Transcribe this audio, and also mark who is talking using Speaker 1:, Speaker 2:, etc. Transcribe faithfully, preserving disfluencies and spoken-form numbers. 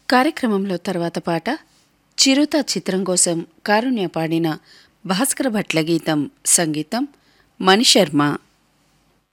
Speaker 1: కార్యక్రమంలో తర్వాత పాట చిరుత చిత్రం కోసం కారుణ్య పాడిన భాస్కర భట్ల గీతం, సంగీతం మణిశర్మ.